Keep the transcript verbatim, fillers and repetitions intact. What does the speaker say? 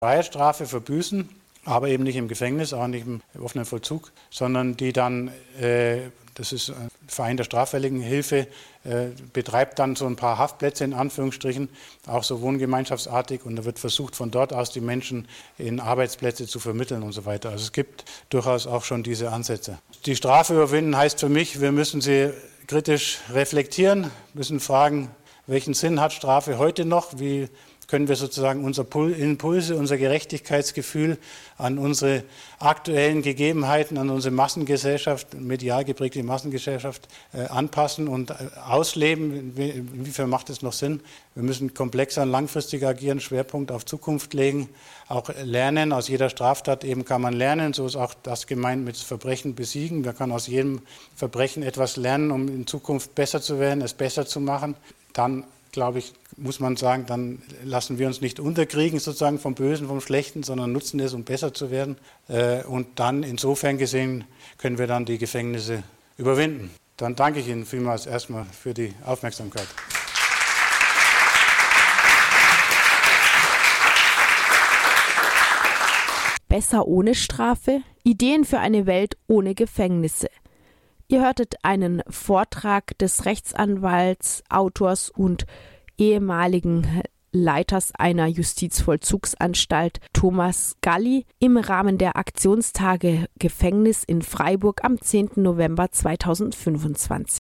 Freiheitsstrafe verbüßen, aber eben nicht im Gefängnis, auch nicht im offenen Vollzug, sondern die dann, äh, das ist ein Verein der straffälligen Hilfe, äh, betreibt dann so ein paar Haftplätze in Anführungsstrichen, auch so wohngemeinschaftsartig, und da wird versucht, von dort aus die Menschen in Arbeitsplätze zu vermitteln und so weiter. Also es gibt durchaus auch schon diese Ansätze. Die Strafe überwinden heißt für mich, wir müssen sie kritisch reflektieren, müssen fragen, welchen Sinn hat Strafe heute noch, wie können wir sozusagen unsere Impulse, unser Gerechtigkeitsgefühl an unsere aktuellen Gegebenheiten, an unsere Massengesellschaft, medial geprägte Massengesellschaft äh, anpassen und äh, ausleben. Inwiefern macht es noch Sinn? Wir müssen komplexer und langfristig agieren, Schwerpunkt auf Zukunft legen, auch lernen. Aus jeder Straftat eben kann man lernen. So ist auch das gemeint mit Verbrechen besiegen. Man kann aus jedem Verbrechen etwas lernen, um in Zukunft besser zu werden, es besser zu machen. Dann glaube ich, muss man sagen, dann lassen wir uns nicht unterkriegen sozusagen vom Bösen, vom Schlechten, sondern nutzen es, um besser zu werden. Und dann insofern gesehen können wir dann die Gefängnisse überwinden. Dann danke ich Ihnen vielmals erstmal für die Aufmerksamkeit. Besser ohne Strafe? Ideen für eine Welt ohne Gefängnisse. Ihr hörtet einen Vortrag des Rechtsanwalts, Autors und ehemaligen Leiters einer Justizvollzugsanstalt Thomas Galli im Rahmen der Aktionstage Gefängnis in Freiburg am zehnten November zweitausendfünfundzwanzig.